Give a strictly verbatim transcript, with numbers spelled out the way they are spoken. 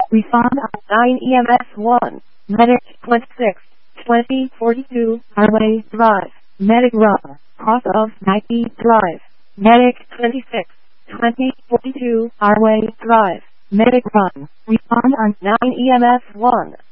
Respond on nine E M S one. Medic twenty-six, twenty forty-two, Highway Drive. Medic Run, cross of ninety Drive. Medic twenty-six, twenty forty-two, Highway Drive. Medic Run. Respond on nine E M S one.